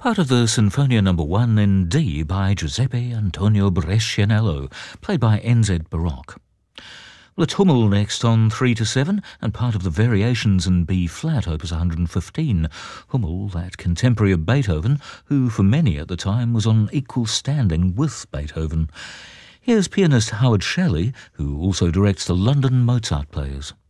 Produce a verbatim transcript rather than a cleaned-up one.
part of the Sinfonia number one in D by Giuseppe Antonio Brescianello, played by N Z Baroque. Let's Hummel next on three to seven, and part of the Variations in B-flat, opus one hundred fifteen. Hummel, that contemporary of Beethoven, who for many at the time was on equal standing with Beethoven. Here's pianist Howard Shelley, who also directs the London Mozart Players.